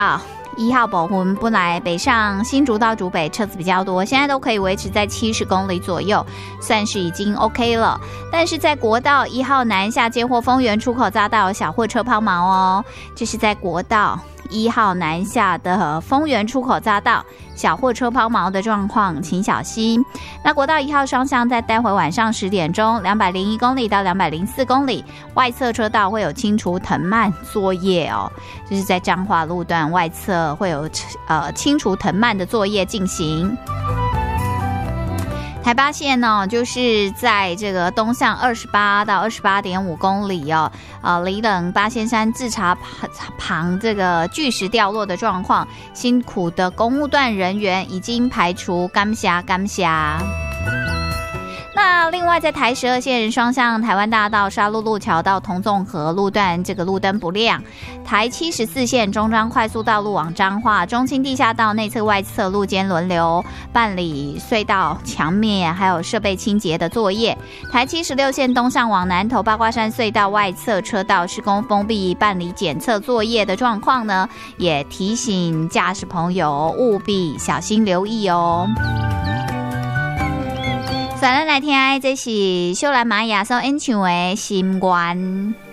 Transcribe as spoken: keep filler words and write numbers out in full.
啊。一号部分本来北上新竹到竹北车子比较多，现在都可以维持在七十公里左右，算是已经 OK 了。但是在国道一号南下接获丰原出口匝道有小货车抛锚哦，这是在国道一号南下的丰原出口匝道小货车抛锚的状况，请小心。那国道一号双向在待会晚上十点钟，两百零一公里到两百零四公里，外侧车道会有清除藤蔓作业哦，就是在彰化路段外侧会有呃清除藤蔓的作业进行。台八线呢，就是在这个东向二十八到二十八点五公里哦，呃，离冷八仙山自查旁这个巨石掉落的状况，辛苦的公务段人员已经排除，感谢感谢。那另外在台十二线双向台湾大道沙鹿路桥到同纵河路段，这个路灯不亮。台七十四线中彰快速道路往彰化中清地下道内侧外侧路间轮流办理隧道墙面还有设备清洁的作业。台七十六线东向往南投八卦山隧道外侧车道施工封闭办理检测作业的状况呢，也提醒驾驶朋友务必小心留意哦。咱来听，这是秀兰玛雅所演唱的《心愿》。